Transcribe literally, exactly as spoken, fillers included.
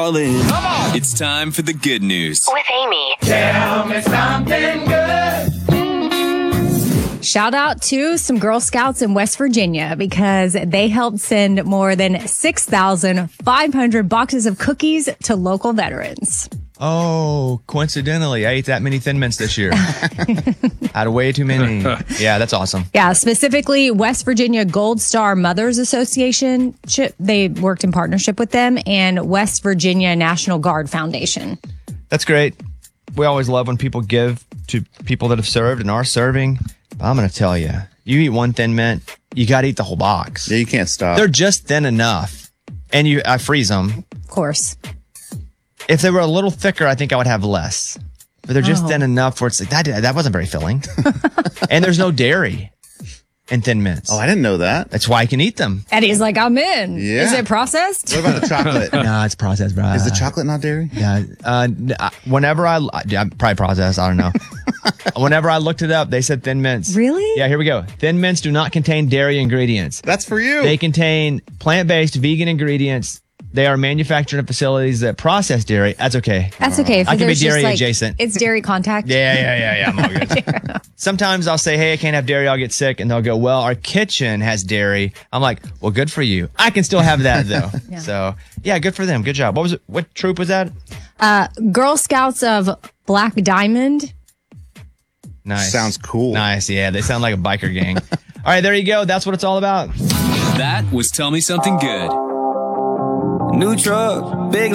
Come on. It's time for the good news. With Amy. Tell me something good. Shout out to some Girl Scouts in West Virginia because they helped send more than six thousand five hundred boxes of cookies to local veterans. Oh, coincidentally, I ate that many Thin Mints this year. Had way too many. Yeah, that's awesome. Yeah, specifically West Virginia Gold Star Mothers Association. They worked in partnership with them, and West Virginia National Guard Foundation. That's great. We always love when people give to people that have served and are serving. But I'm going to tell you, you eat one Thin Mint, you got to eat the whole box. Yeah, you can't stop. They're just thin enough. And you, I freeze them. Of course. If they were a little thicker, I think I would have less. But they're just Oh. thin enough where it's like, that, that wasn't very filling. And there's no dairy in Thin Mints. Oh, I didn't know that. That's why I can eat them. Eddie's like, I'm in. Yeah. Is it processed? What about the chocolate? No, it's processed, bro. Is the chocolate not dairy? Yeah. Uh, n- uh, whenever I, yeah, probably processed, I don't know. Whenever I looked it up, they said Thin Mints. Really? Yeah, here we go. Thin Mints do not contain dairy ingredients. That's for you. They contain plant-based vegan ingredients. They are manufactured in facilities that process dairy. That's okay. That's okay. If I can be there's just, dairy like, adjacent. It's dairy contact. Yeah, yeah, yeah, yeah. I'm all good. Sometimes I'll say, hey, I can't have dairy. I'll get sick. And they'll go, well, our kitchen has dairy. I'm like, well, good for you. I can still have that, though. Yeah. So, yeah, good for them. Good job. What was it? What troop was that? Uh, Girl Scouts of Black Diamond. Nice. Sounds cool. Nice. Yeah, they sound like a biker gang. All right, there you go. That's what it's all about. That was Tell Me Something Good. New truck, big